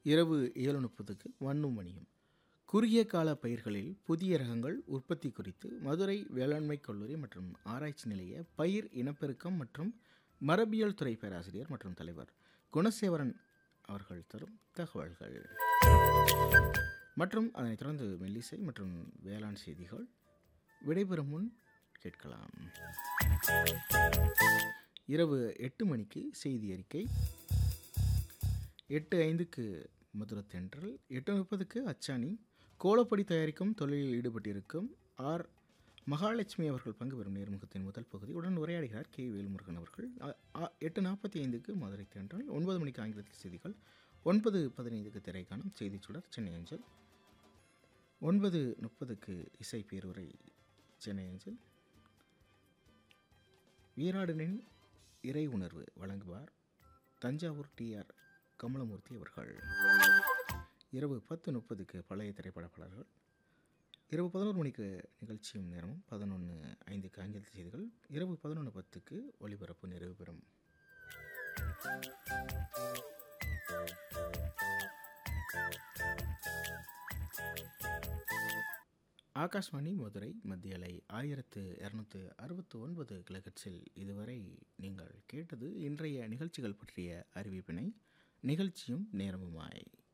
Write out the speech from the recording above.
இரவு 7:30க்கு வண்ணும் மணியும். குறுகிய கால பயிர்களில் புதிய ரகங்கள் உற்பத்தி குறித்து மதுரை வேளாண்மை கல்லூரி மற்றும் ஆராய்ச்சி நிலைய பயிர் இனப்பெருக்கம் மற்றும் மரபியல் துறை பேராசிரியர் மற்றும் தலைவர் குணசேகரன் அவர்கள் தரும் தகவல்கள் மற்றும் அதனைத் தொடர்ந்து மெல்லிசை மற்றும் வேளாண் செய்திகள். விடைபெறும் முன் கேட்கலாம். இரவு 8 மணிக்கு செய்தி அறிக்கை, 8:05க்கு மதுரத்தென்றல், 8:30க்கு அச்சாணி. கோலப்பொடி தயாரிக்கும் தொழிலில் ஈடுபட்டிருக்கும் ஆர் மகாலட்சுமி அவர்கள் பங்கு பெறும் நேர்முகத்தின் முதல் பகுதி. உடன் உரையாடுகிறார் கே வேல்முருகன் அவர்கள். 8:45க்கு மதுரை தென்றல், 9 மணிக்கு ஆங்கிலத்தில் செய்திகள், 9:15க்கு திரைக்காணும் செய்திச் சுடர் சென்னை அஞ்சல், 9:30க்கு இசை பேருரை சென்னை அஞ்சல். வீராடனின் இறை உணர்வு வழங்குவார் தஞ்சாவூர் டிஆர் கமலமூர்த்தி அவர்கள். இரவு 10:30க்கு பழைய திரைப்பட பாடல்கள். இரவு 11 மணிக்கு நிகழ்ச்சியும் நேரமும், 11:05க்கு ஆங்கில செய்திகள், இரவு 11:10க்கு ஒளிபரப்பு நிறைவு பெறும். ஆகாஷ்வாணி மதுரை மத்திய அலை 1269 கிலோஹெர்ட்ஸில் இதுவரை நீங்கள் கேட்டது இன்றைய நிகழ்ச்சிகள் பற்றிய அறிவிப்பினை. நிகழ்ச்சியும் நேரமுமாய்